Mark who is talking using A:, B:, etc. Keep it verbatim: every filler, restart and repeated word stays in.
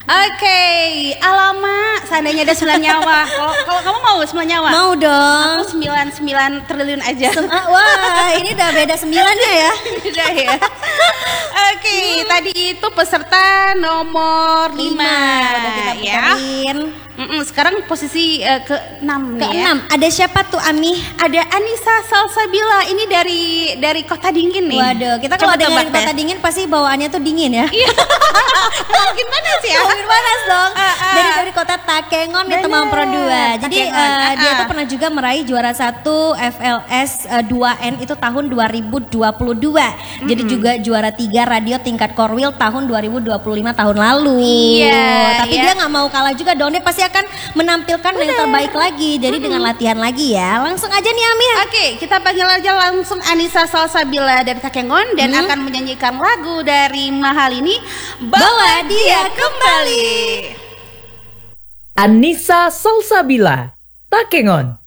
A: Oke, alamak, seandainya ada sembilan nyawa. Kalau kalau kamu mau sembilan nyawa?
B: Mau dong.
A: Aku sembilan sembilan triliun aja.
B: Sem- ah, wah, ini udah beda sembilannya ya.
A: Beda ya. Oke, hmm. tadi itu peserta nomor lima.
B: Udah kita
A: ya.
B: puterin.
A: Mm-mm, sekarang posisi uh, ke enam nih
B: Ke enam.
A: ya.
B: Ada siapa tuh Ami?
A: Ada Anissa Salsabila. Ini dari dari Kota Dingin nih.
B: Waduh, kita kalau dengerin Kota Dingin pasti bawaannya tuh dingin ya.
A: Iya. Mungkin panas ya.
B: Mungkin panas dong.
A: Uh, uh.
B: Dari dari Kota Takengon nih teman Pro dua. Jadi uh, uh. dia tuh pernah juga meraih juara satu F L S uh, dua N itu tahun dua ribu dua puluh dua. Mm-hmm. Jadi juga juara tiga radio tingkat Korwil tahun dua ribu dua puluh lima tahun lalu.
A: Iya.
B: Tapi
A: iya.
B: dia nggak mau kalah juga dong. Dia pasti akan menampilkan Bener. yang terbaik lagi. Jadi mm-hmm. dengan latihan lagi ya. Langsung aja nih Amir.
A: Oke, kita panggil aja langsung Anissa Salsabila dari Takengon dan mm-hmm. akan menyanyikan lagu dari Mahal ini, Bawa Dia Kembali.
C: Anissa Salsabila, Takengon.